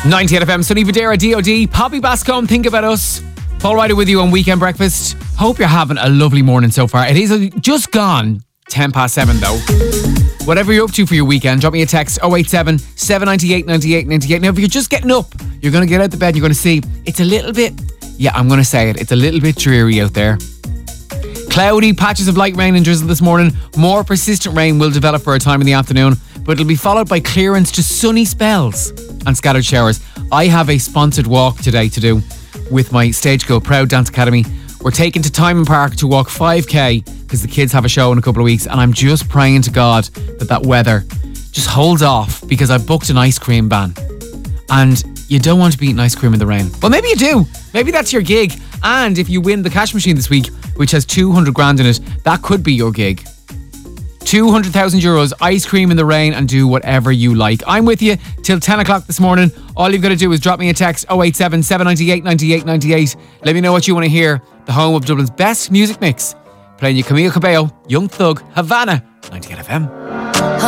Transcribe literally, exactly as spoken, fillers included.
ninety-eight F M, Sunny Videra, D O D, Poppy Bascombe, Think About Us. Paul Ryder with you on Weekend Breakfast. Hope you're having a lovely morning so far. It is just gone ten past seven though. Whatever you're up to for your weekend, drop me a text oh eight seven, seven nine eight, nine eight nine eight. Now if you're just getting up, you're going to get out the bed and you're going to see it's a little bit, yeah, I'm going to say it, it's a little bit dreary out there. Cloudy, patches of light rain and drizzle this morning. More persistent rain will develop for a time in the afternoon, but it'll be followed by clearance to sunny spells and scattered showers. I have a sponsored walk today to do with my Stage Go Proud Dance Academy. We're taking to Timon Park to walk five K because the kids have a show in a couple of weeks, and I'm just praying to God that that weather just holds off, because I booked an ice cream ban and you don't want to be eating ice cream in the rain. Well, maybe you do. Maybe that's your gig. And if you win the cash machine this week, which has two hundred grand in it, that could be your gig. two hundred thousand euros, ice cream in the rain, and do whatever you like. I'm with you till ten o'clock this morning. All you've got to do is drop me a text oh eight seven, seven nine eight, nine eight nine eight. Let me know what you want to hear. The home of Dublin's best music mix. Playing you Camille Cabello, Young Thug, Havana, ninety-eight F M.